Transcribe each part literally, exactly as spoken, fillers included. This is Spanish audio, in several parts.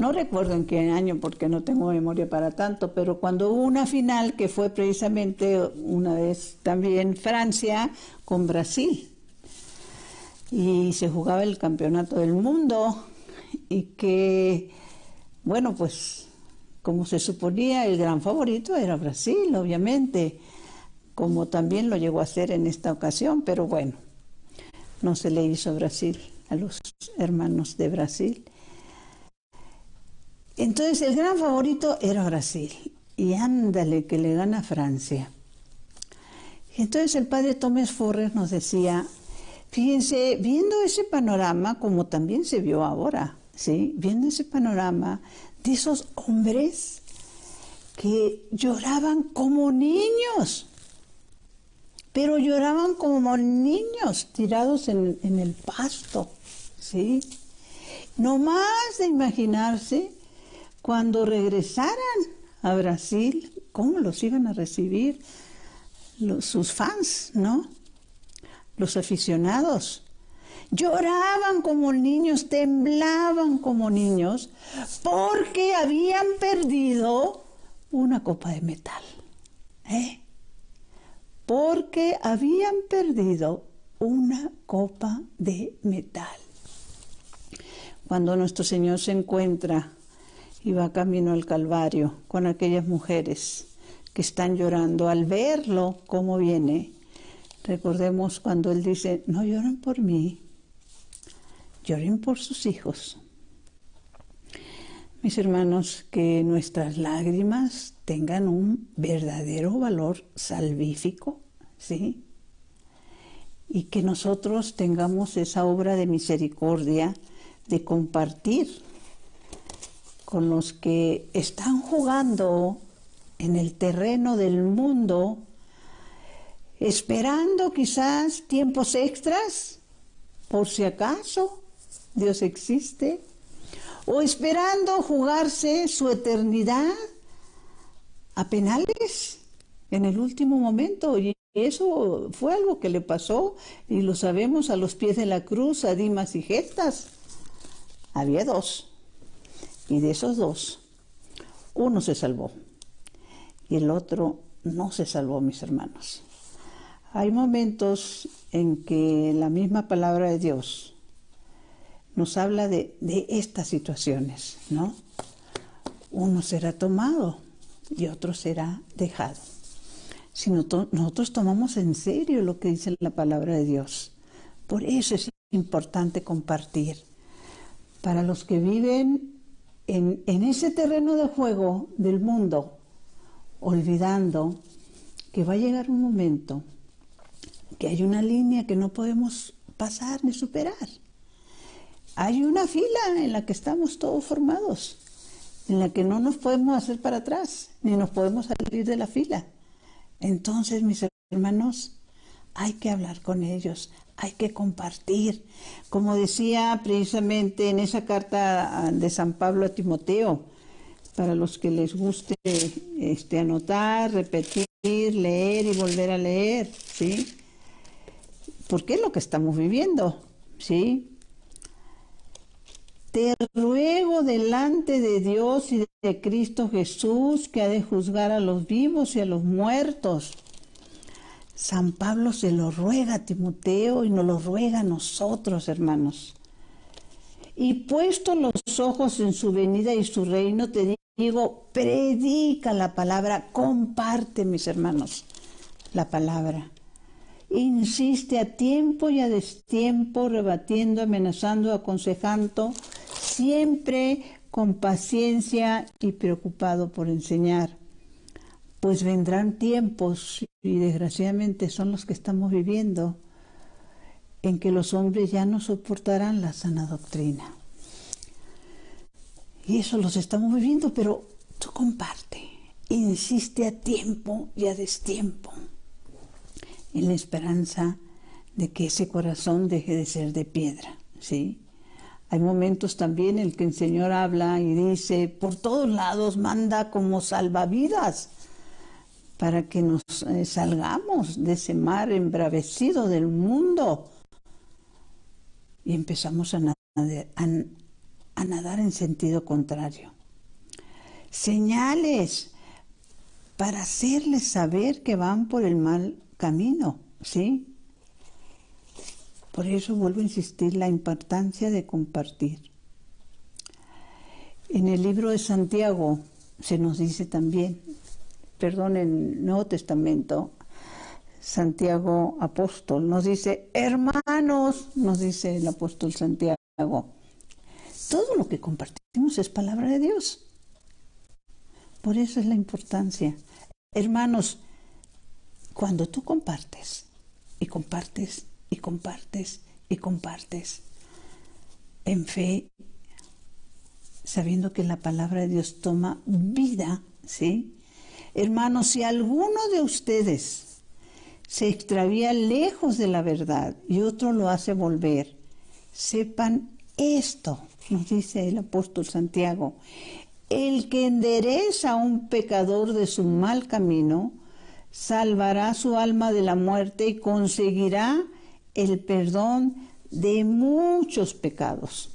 no recuerdo en qué año porque no tengo memoria para tanto, pero cuando hubo una final que fue precisamente una vez también Francia con Brasil y se jugaba el campeonato del mundo y que, bueno, pues como se suponía el gran favorito era Brasil, obviamente, como también lo llegó a hacer en esta ocasión, pero bueno, no se le hizo Brasil a los hermanos de Brasil. Entonces el gran favorito era Brasil, y ándale que le gana Francia. Y entonces el padre Tomás Forres nos decía, fíjense, viendo ese panorama, como también se vio ahora, ¿sí? Viendo ese panorama de esos hombres que lloraban como niños, pero lloraban como niños tirados en, en el pasto, ¿sí? No más de imaginarse cuando regresaran a Brasil, cómo los iban a recibir los, sus fans, ¿no? Los aficionados. Lloraban como niños, temblaban como niños, porque habían perdido una copa de metal, ¿eh? Porque habían perdido una copa de metal. Cuando nuestro Señor se encuentra y va camino al Calvario con aquellas mujeres que están llorando, al verlo cómo viene, recordemos cuando Él dice, no lloren por mí, lloren por sus hijos. Mis hermanos, que nuestras lágrimas tengan un verdadero valor salvífico, ¿sí? Y que nosotros tengamos esa obra de misericordia de compartir con los que están jugando en el terreno del mundo, esperando quizás tiempos extras, por si acaso Dios existe, o esperando jugarse su eternidad a penales en el último momento. Y eso fue algo que le pasó, y lo sabemos, a los pies de la cruz, a Dimas y Gestas. Había dos, y de esos dos, uno se salvó, y el otro no se salvó, mis hermanos. Hay momentos en que la misma palabra de Dios nos habla de, de estas situaciones, ¿no? Uno será tomado y otro será dejado. Si no to- nosotros tomamos en serio lo que dice la palabra de Dios, por eso es importante compartir. Para los que viven en, en ese terreno de juego del mundo, olvidando que va a llegar un momento que hay una línea que no podemos pasar ni superar. Hay una fila en la que estamos todos formados, en la que no nos podemos hacer para atrás, ni nos podemos salir de la fila. Entonces, mis hermanos, hay que hablar con ellos, hay que compartir. Como decía precisamente en esa carta de San Pablo a Timoteo, para los que les guste este, anotar, repetir, leer y volver a leer, ¿sí? Porque es lo que estamos viviendo, ¿sí? Te ruego delante de Dios y de Cristo Jesús, que ha de juzgar a los vivos y a los muertos. San Pablo se lo ruega a Timoteo y nos lo ruega a nosotros, hermanos. Y puesto los ojos en su venida y su reino, te digo, predica la palabra, comparte, mis hermanos, la palabra. Insiste a tiempo y a destiempo, rebatiendo, amenazando, aconsejando, siempre con paciencia y preocupado por enseñar. Pues vendrán tiempos, y desgraciadamente son los que estamos viviendo, en que los hombres ya no soportarán la sana doctrina. Y eso los estamos viviendo, pero tú comparte, insiste a tiempo y a destiempo, en la esperanza de que ese corazón deje de ser de piedra, ¿sí? Hay momentos también en que el Señor habla y dice, por todos lados manda como salvavidas, para que nos eh, salgamos de ese mar embravecido del mundo y empezamos a, navegar, a, a nadar en sentido contrario. Señales para hacerles saber que van por el mal camino, ¿sí? Por eso vuelvo a insistir la importancia de compartir. En el libro de Santiago se nos dice también, perdón, en el Nuevo Testamento, Santiago apóstol nos dice, hermanos, nos dice el apóstol Santiago, todo lo que compartimos es palabra de Dios. Por eso es la importancia. Hermanos, cuando tú compartes, y compartes, y compartes, y compartes, en fe, sabiendo que la palabra de Dios toma vida, ¿sí? Hermanos, si alguno de ustedes se extravía lejos de la verdad y otro lo hace volver, sepan esto, nos dice el apóstol Santiago, el que endereza a un pecador de su mal camino, salvará su alma de la muerte y conseguirá el perdón de muchos pecados.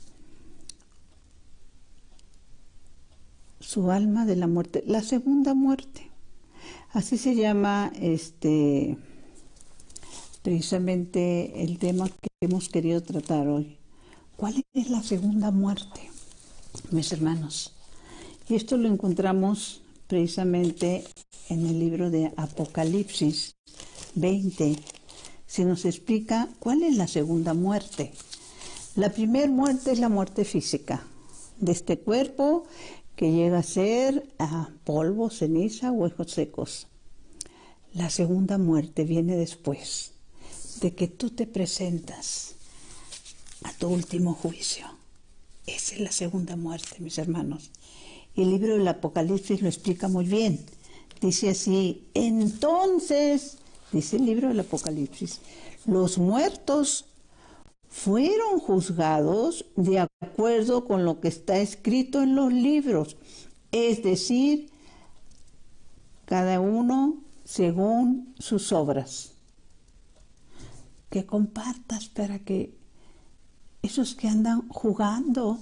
Su alma de la muerte, la segunda muerte. Así se llama este precisamente el tema que hemos querido tratar hoy. ¿Cuál es la segunda muerte, mis hermanos? Y esto lo encontramos precisamente en el libro de Apocalipsis veinte. Se nos explica cuál es la segunda muerte. La primera muerte es la muerte física de este cuerpo que llega a ser a polvo, ceniza, huesos secos. La segunda muerte viene después de que tú te presentas a tu último juicio. Esa es la segunda muerte, mis hermanos. Y el libro del Apocalipsis lo explica muy bien. Dice así, entonces, dice el libro del Apocalipsis, los muertos fueron juzgados de acuerdo con lo que está escrito en los libros, es decir, cada uno según sus obras. Que compartas para que esos que andan jugando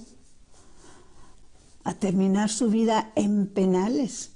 a terminar su vida en penales,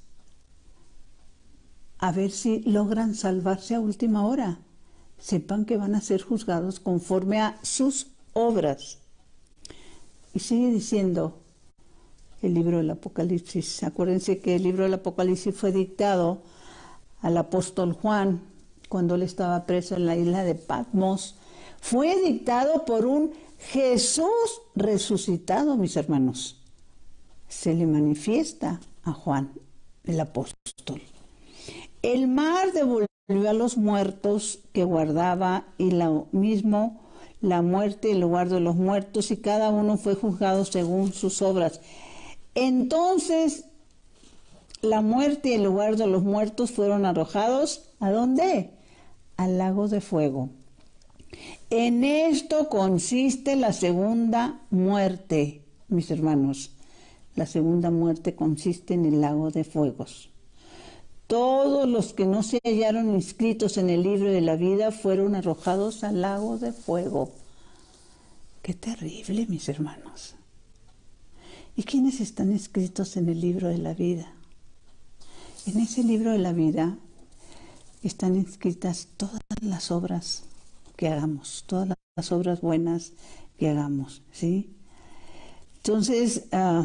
a ver si logran salvarse a última hora, sepan que van a ser juzgados conforme a sus obras. Y sigue diciendo el libro del Apocalipsis. Acuérdense que el libro del Apocalipsis fue dictado al apóstol Juan cuando él estaba preso en la isla de Patmos. Fue dictado por un Jesús resucitado, mis hermanos. Se le manifiesta a Juan, el apóstol. El mar devolvió a los muertos que guardaba y lo mismo la muerte el lugar de los muertos y cada uno fue juzgado según sus obras. Entonces la muerte y el lugar de los muertos fueron arrojados ¿a dónde? Al lago de fuego. En esto consiste la segunda muerte, mis hermanos. La segunda muerte consiste en el lago de fuegos. Todos los que no se hallaron inscritos en el libro de la vida fueron arrojados al lago de fuego. ¡Qué terrible, mis hermanos! ¿Y quiénes están inscritos en el libro de la vida? En ese libro de la vida están inscritas todas las obras que hagamos, todas las obras buenas que hagamos, ¿sí? Entonces, uh,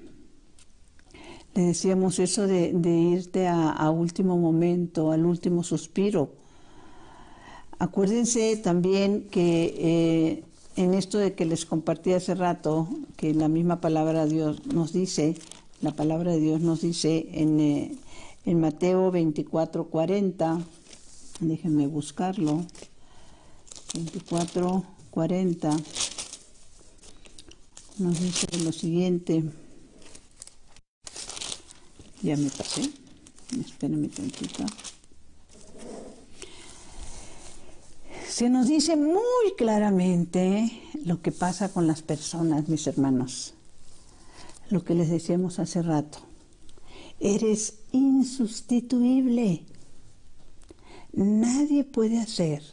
le decíamos eso de, de irte a, a último momento, al último suspiro. Acuérdense también que eh, en esto de que les compartí hace rato, que la misma palabra de Dios nos dice, la palabra de Dios nos dice en, eh, en Mateo veinticuatro cuarenta, déjenme buscarlo, veinticuatro cuarenta, nos dice lo siguiente. Ya me pasé, espérenme tantito. Se nos dice muy claramente lo que pasa con las personas, mis hermanos. Lo que les decíamos hace rato. Eres insustituible. Nadie puede hacer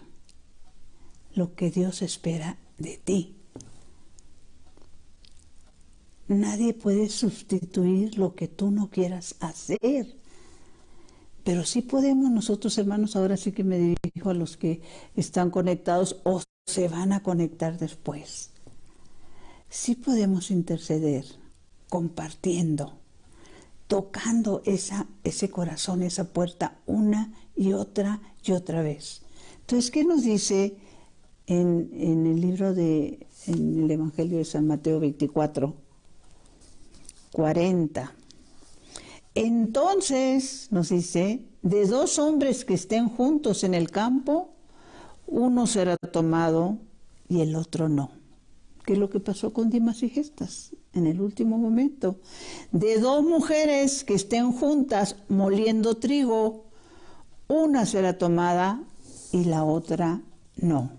lo que Dios espera de ti. nadie puede sustituir lo que tú no quieras hacer. Pero sí podemos nosotros, hermanos, ahora sí que me dirijo a los que están conectados o se van a conectar después. Sí podemos interceder, compartiendo, tocando esa, ese corazón, esa puerta, una y otra y otra vez. Entonces, ¿qué nos dice en, en el libro de, en el Evangelio de San Mateo veinticuatro, cuarenta? Entonces, nos dice, de dos hombres que estén juntos en el campo, uno será tomado y el otro no. ¿Qué es lo que pasó con Dimas y Gestas en el último momento? De dos mujeres que estén juntas moliendo trigo, una será tomada y la otra no.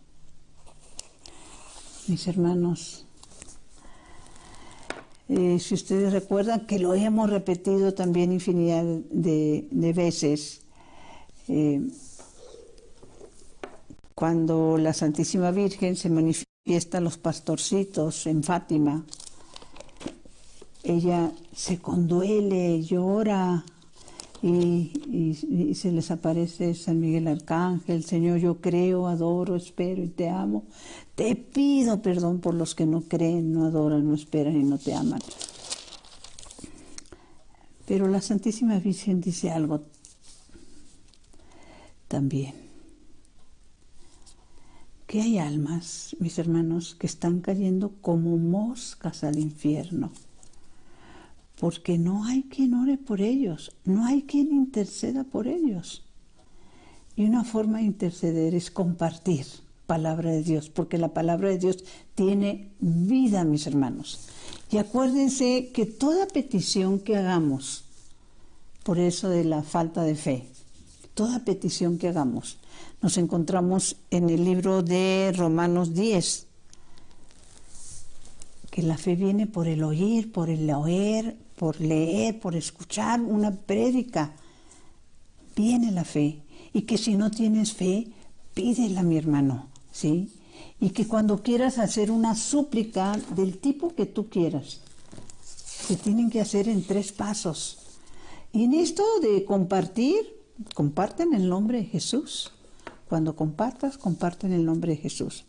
Mis hermanos, eh, si ustedes recuerdan que lo hemos repetido también infinidad de, de veces, eh, cuando la Santísima Virgen se manifiesta a los pastorcitos en Fátima, ella se conduele, llora y, y, y se les aparece San Miguel Arcángel: Señor, yo creo, adoro, espero y te amo. Te pido perdón por los que no creen, no adoran, no esperan y no te aman. Pero la Santísima Virgen dice algo también. Que hay almas, mis hermanos, que están cayendo como moscas al infierno, porque no hay quien ore por ellos, no hay quien interceda por ellos. Y una forma de interceder es compartir palabra de Dios, porque la palabra de Dios tiene vida, mis hermanos. Y acuérdense que toda petición que hagamos, por eso de la falta de fe, toda petición que hagamos, nos encontramos en el libro de Romanos diez, que la fe viene por el oír, por el oír, por leer, por escuchar una prédica. Viene la fe. Y que si no tienes fe, pídela, mi hermano, ¿sí? Y que cuando quieras hacer una súplica del tipo que tú quieras, se tienen que hacer en tres pasos. Y en esto de compartir, comparten el nombre de Jesús. Cuando compartas, comparten el nombre de Jesús.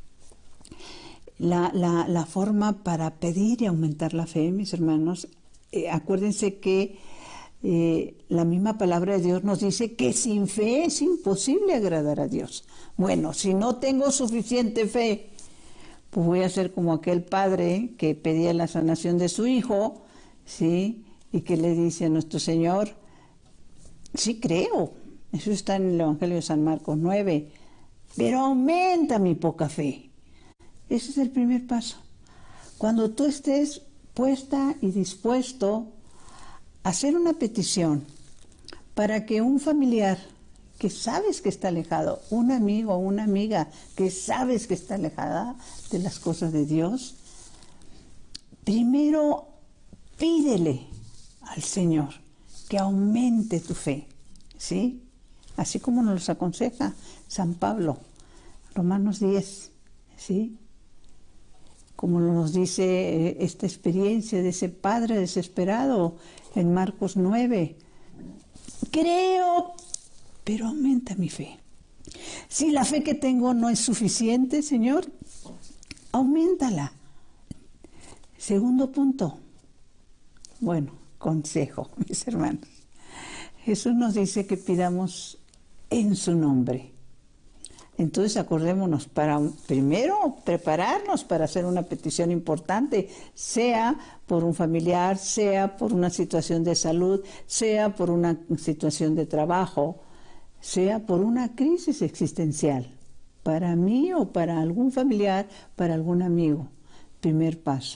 La, la, la forma para pedir y aumentar la fe, mis hermanos, eh, acuérdense que eh, la misma palabra de Dios nos dice que sin fe es imposible agradar a Dios. Bueno, si no tengo suficiente fe, pues voy a ser como aquel padre que pedía la sanación de su hijo, ¿sí? Y que le dice a nuestro Señor: sí creo. Eso está en el Evangelio de San Marcos nueve. Pero aumenta mi poca fe. Ese es el primer paso. Cuando tú estés puesta y dispuesto a hacer una petición para que un familiar que sabes que está alejado, un amigo o una amiga que sabes que está alejada de las cosas de Dios, primero pídele al Señor que aumente tu fe, ¿sí? Así como nos aconseja San Pablo, Romanos diez, ¿sí? Como nos dice esta experiencia de ese padre desesperado en Marcos nueve. Creo, pero aumenta mi fe. Si la fe que tengo no es suficiente, Señor, auméntala. Segundo punto. Bueno, consejo, mis hermanos. Jesús nos dice que pidamos en su nombre. Entonces acordémonos, para primero prepararnos para hacer una petición importante, sea por un familiar, sea por una situación de salud, sea por una situación de trabajo, sea por una crisis existencial, para mí o para algún familiar, para algún amigo. Primer paso.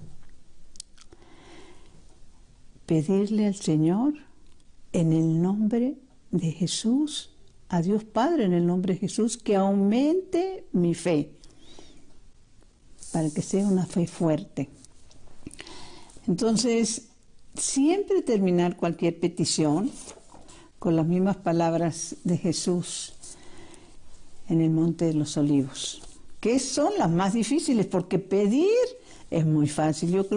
Pedirle al Señor en el nombre de Jesús, a Dios Padre en el nombre de Jesús, que aumente mi fe, para que sea una fe fuerte. Entonces, siempre terminar cualquier petición con las mismas palabras de Jesús en el Monte de los Olivos, que son las más difíciles, porque pedir es muy fácil. Yo creo